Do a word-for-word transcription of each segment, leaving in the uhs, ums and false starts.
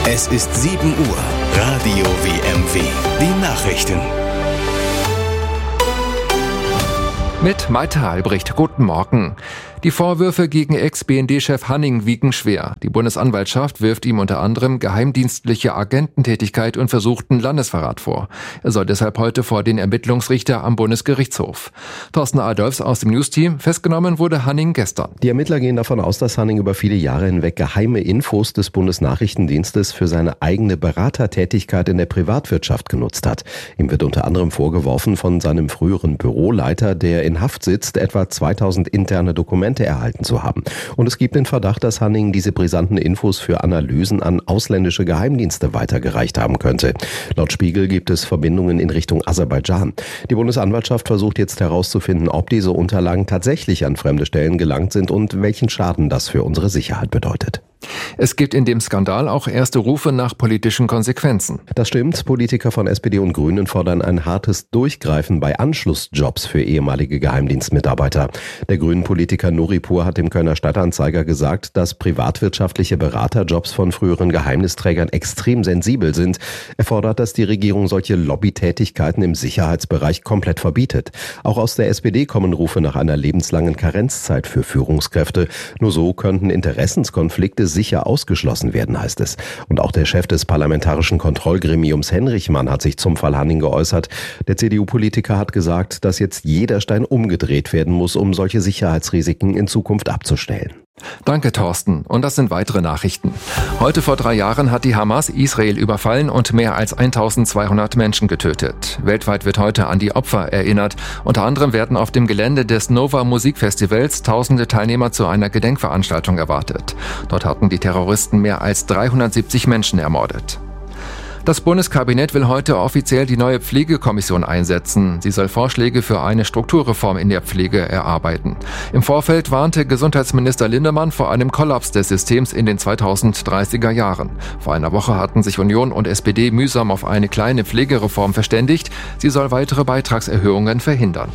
Es ist sieben Uhr. Radio W M W. Die Nachrichten. Mit Malte Albrecht. Guten Morgen. Die Vorwürfe gegen Ex-B N D-Chef Hanning wiegen schwer. Die Bundesanwaltschaft wirft ihm unter anderem geheimdienstliche Agententätigkeit und versuchten Landesverrat vor. Er soll deshalb heute vor den Ermittlungsrichter am Bundesgerichtshof. Thorsten Adolfs aus dem News-Team. Festgenommen wurde Hanning gestern. Die Ermittler gehen davon aus, dass Hanning über viele Jahre hinweg geheime Infos des Bundesnachrichtendienstes für seine eigene Beratertätigkeit in der Privatwirtschaft genutzt hat. Ihm wird unter anderem vorgeworfen, von seinem früheren Büroleiter, der in Haft sitzt, etwa zweitausend interne Dokumente erhalten zu haben. Und es gibt den Verdacht, dass Hanning diese brisanten Infos für Analysen an ausländische Geheimdienste weitergereicht haben könnte. Laut Spiegel gibt es Verbindungen in Richtung Aserbaidschan. Die Bundesanwaltschaft versucht jetzt herauszufinden, ob diese Unterlagen tatsächlich an fremde Stellen gelangt sind und welchen Schaden das für unsere Sicherheit bedeutet. Es gibt in dem Skandal auch erste Rufe nach politischen Konsequenzen. Das stimmt. Politiker von S P D und Grünen fordern ein hartes Durchgreifen bei Anschlussjobs für ehemalige Geheimdienstmitarbeiter. Der Grünen-Politiker Nuripur hat dem Kölner Stadtanzeiger gesagt, dass privatwirtschaftliche Beraterjobs von früheren Geheimnisträgern extrem sensibel sind. Er fordert, dass die Regierung solche Lobbytätigkeiten im Sicherheitsbereich komplett verbietet. Auch aus der S P D kommen Rufe nach einer lebenslangen Karenzzeit für Führungskräfte. Nur so könnten Interessenskonflikte sicher ausgeschlossen werden, heißt es. Und auch der Chef des parlamentarischen Kontrollgremiums Henrichmann hat sich zum Fall Hanning geäußert. Der C D U-Politiker hat gesagt, dass jetzt jeder Stein umgedreht werden muss, um solche Sicherheitsrisiken in Zukunft abzustellen. Danke, Thorsten. Und das sind weitere Nachrichten. Heute vor drei Jahren hat die Hamas Israel überfallen und mehr als eintausendzweihundert Menschen getötet. Weltweit wird heute an die Opfer erinnert. Unter anderem werden auf dem Gelände des Nova Musikfestivals tausende Teilnehmer zu einer Gedenkveranstaltung erwartet. Dort hatten die Terroristen mehr als dreihundertsiebzig Menschen ermordet. Das Bundeskabinett will heute offiziell die neue Pflegekommission einsetzen. Sie soll Vorschläge für eine Strukturreform in der Pflege erarbeiten. Im Vorfeld warnte Gesundheitsminister Lindemann vor einem Kollaps des Systems in den zweitausenddreißiger Jahren. Vor einer Woche hatten sich Union und S P D mühsam auf eine kleine Pflegereform verständigt. Sie soll weitere Beitragserhöhungen verhindern.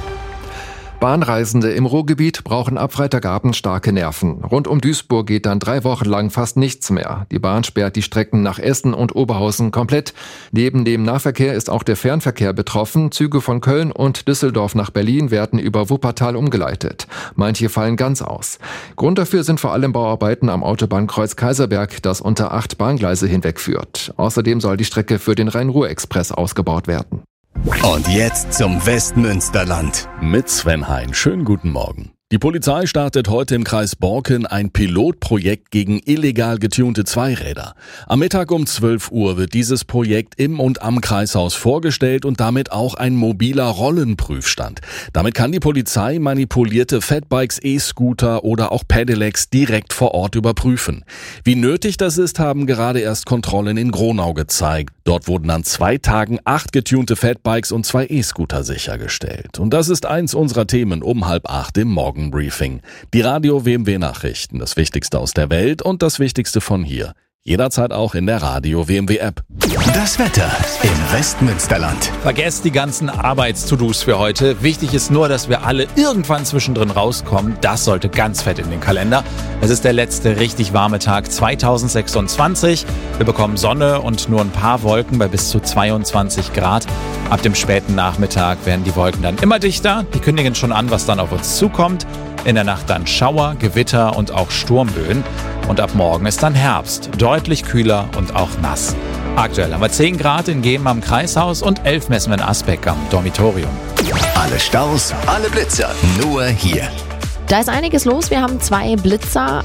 Bahnreisende im Ruhrgebiet brauchen ab Freitagabend starke Nerven. Rund um Duisburg geht dann drei Wochen lang fast nichts mehr. Die Bahn sperrt die Strecken nach Essen und Oberhausen komplett. Neben dem Nahverkehr ist auch der Fernverkehr betroffen. Züge von Köln und Düsseldorf nach Berlin werden über Wuppertal umgeleitet. Manche fallen ganz aus. Grund dafür sind vor allem Bauarbeiten am Autobahnkreuz Kaiserberg, das unter acht Bahngleise hinwegführt. Außerdem soll die Strecke für den Rhein-Ruhr-Express ausgebaut werden. Und jetzt zum Westmünsterland. Mit Sven Hein. Schönen guten Morgen. Die Polizei startet heute im Kreis Borken ein Pilotprojekt gegen illegal getunte Zweiräder. Am Mittag um zwölf Uhr wird dieses Projekt im und am Kreishaus vorgestellt und damit auch ein mobiler Rollenprüfstand. Damit kann die Polizei manipulierte Fatbikes, E-Scooter oder auch Pedelecs direkt vor Ort überprüfen. Wie nötig das ist, haben gerade erst Kontrollen in Gronau gezeigt. Dort wurden an zwei Tagen acht getunte Fatbikes und zwei E-Scooter sichergestellt. Und das ist eins unserer Themen um halb acht im Morgen. Briefing. Die Radio W M W Nachrichten, das Wichtigste aus der Welt und das Wichtigste von hier. Jederzeit auch in der Radio W M W App. Das Wetter im Westmünsterland. Vergesst die ganzen Arbeits-To-Dos für heute. Wichtig ist nur, dass wir alle irgendwann zwischendrin rauskommen. Das sollte ganz fett in den Kalender. Es ist der letzte richtig warme Tag zweitausendsechsundzwanzig. Wir bekommen Sonne und nur ein paar Wolken bei bis zu zweiundzwanzig Grad. Ab dem späten Nachmittag werden die Wolken dann immer dichter. Die kündigen schon an, was dann auf uns zukommt. In der Nacht dann Schauer, Gewitter und auch Sturmböen. Und ab morgen ist dann Herbst. Deutlich kühler und auch nass. Aktuell haben wir zehn Grad in Gemen am Kreishaus und elf messen wir in Asbeck am Dormitorium. Alle Staus, alle Blitzer, nur hier. Da ist einiges los. Wir haben zwei Blitzer,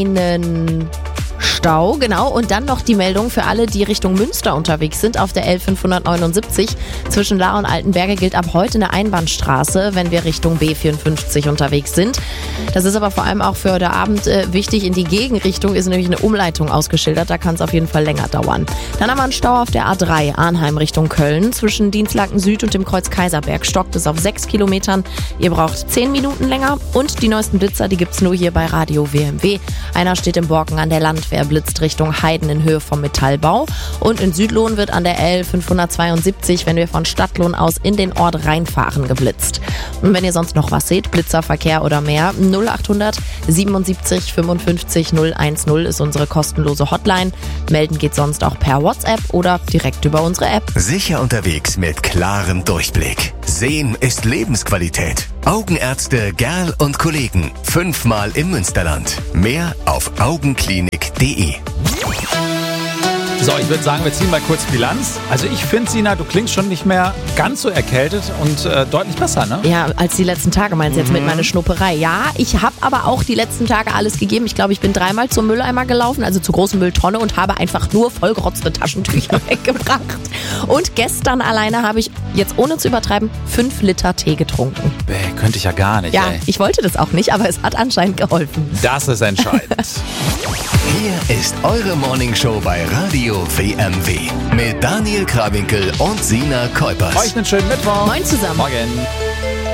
einen Stau, genau. Und dann noch die Meldung für alle, die Richtung Münster unterwegs sind. Auf der L fünfhundertneunundsiebzig zwischen Lahr und Altenberge gilt ab heute eine Einbahnstraße, wenn wir Richtung B vierundfünfzig unterwegs sind. Das ist aber vor allem auch für heute Abend äh, wichtig. In die Gegenrichtung ist nämlich eine Umleitung ausgeschildert. Da kann es auf jeden Fall länger dauern. Dann haben wir einen Stau auf der A drei, Arnheim Richtung Köln. Zwischen Dienstlaken Süd und dem Kreuz Kaiserberg stockt es auf sechs Kilometern. Ihr braucht zehn Minuten länger. Und die neuesten Blitzer, die gibt's nur hier bei Radio W M W. Einer steht im Borken an der Landwehr. geblitzt Richtung Heiden in Höhe vom Metallbau. Und in Südlohn wird an der L fünfhundertzweiundsiebzig, wenn wir von Stadtlohn aus in den Ort reinfahren, geblitzt. Und wenn ihr sonst noch was seht, Blitzerverkehr oder mehr, null achthundert siebenundsiebzig fünfundfünfzig null eins null ist unsere kostenlose Hotline. Melden geht sonst auch per WhatsApp oder direkt über unsere App. Sicher unterwegs mit klarem Durchblick. Sehen ist Lebensqualität. Augenärzte Gerl und Kollegen. Fünfmal im Münsterland. Mehr auf augenklinik punkt de. So, ich würde sagen, wir ziehen mal kurz Bilanz. Also ich finde, Sina, du klingst schon nicht mehr ganz so erkältet und äh, deutlich besser, ne? Ja, als die letzten Tage meinst du jetzt Mhm. mit meiner Schnupperei. Ja, ich habe aber auch die letzten Tage alles gegeben. Ich glaube, ich bin dreimal zum Mülleimer gelaufen, also zur großen Mülltonne und habe einfach nur vollgerotzte Taschentücher weggebracht. Und gestern alleine habe ich, jetzt ohne zu übertreiben, fünf Liter Tee getrunken. Bäh, könnte ich ja gar nicht, Ja, ey. ich wollte das auch nicht, aber es hat anscheinend geholfen. Das ist entscheidend. Hier ist eure Morningshow bei Radio W M W mit Daniel Krawinkel und Sina Kuipers. Euch einen schönen Mittwoch. Moin zusammen. Morgen.